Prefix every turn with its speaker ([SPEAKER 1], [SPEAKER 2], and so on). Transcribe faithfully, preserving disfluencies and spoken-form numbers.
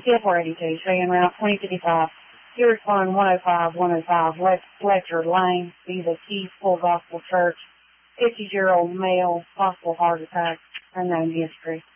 [SPEAKER 1] T F R eighty-two, Cheyenne Route twenty fifty-five. You respond one oh five, one oh five, West Fletcher Lane, Viva Keys Full Gospel Church, fifty-year-old male, possible heart attack, unknown history.